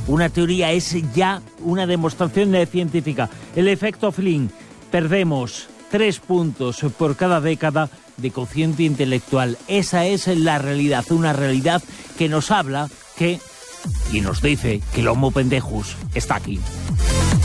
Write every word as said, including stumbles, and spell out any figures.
una teoría, es ya una demostración científica. El efecto Flynn, perdemos tres puntos por cada década de cociente intelectual. Esa es la realidad, una realidad que nos habla que, y nos dice que el Homo pendejus está aquí.